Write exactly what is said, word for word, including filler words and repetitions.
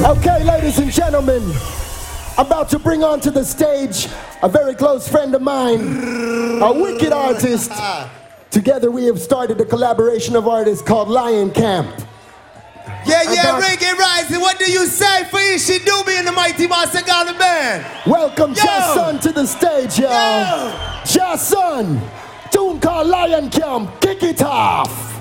Okay, ladies and gentlemen, I'm about to bring onto the stage a very close friend of mine, a wicked artist. Together we have started a collaboration of artists called Lion Camp. Yeah, yeah, About... Reggae Rising, what do you say for Ishi Doobie and the Mighty Master Garden Band? Welcome Jason to the stage, y'all. Jason, tune called Lion Camp, kick it off.